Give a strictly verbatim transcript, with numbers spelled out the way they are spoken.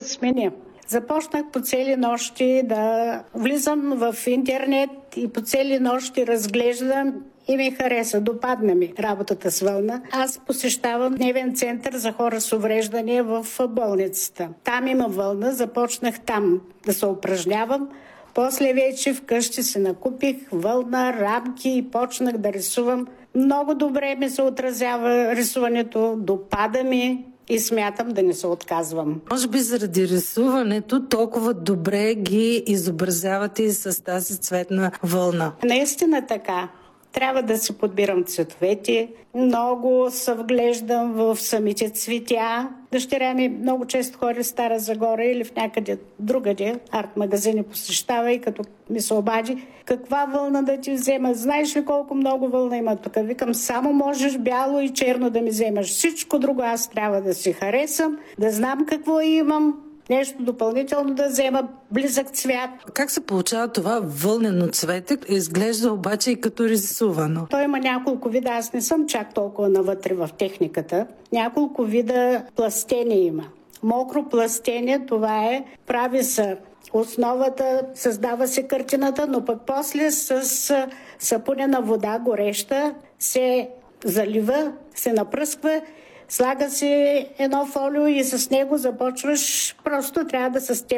смени. Започнах по цели нощи да влизам в интернет и по цели нощи разглеждам и ми хареса, допадна ми работата с вълна. Аз посещавам дневен център за хора с увреждания в болницата. Там има вълна, започнах там да се упражнявам. После вече вкъщи се накупих вълна, рамки и почнах да рисувам. Много добре ми се отразява рисуването, допада ми и смятам да не се отказвам. Може би заради рисуването толкова добре ги изобразявате и с тази цветна вълна. Наистина така. Трябва да си подбирам цветовете. Много се вглеждам в самите цветя. Дъщеря ми много често ходи в Стара Загора или в някъде другаде, арт-магазини посещава и като ми се обади, каква вълна да ти взема? Знаеш ли колко много вълна има тук? Викам, само можеш бяло и черно да ми вземаш. Всичко друго аз трябва да си харесам, да знам какво имам, нещо допълнително да взема, близък цвят. Как се получава това вълнено цвете? Изглежда обаче и като рисувано. Той има няколко вида. Аз не съм чак толкова навътре в техниката. Няколко вида пластение има. Мокро пластение, това е, прави се основата, създава се картината, но пък после с сапунена вода гореща се залива, се напръсква, слага се едно фолио и с него започваш, просто трябва да се степи